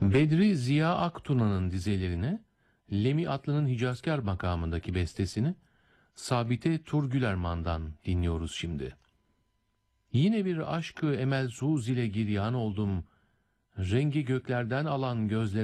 Bedri Ziya Aktuna'nın dizelerine, Lemi Atlı'nın Hicazkar makamındaki bestesini Sabite Turgülerman'dan dinliyoruz şimdi. Yine bir aşkı emelsuz ile giryan oldum, rengi göklerden alan gözler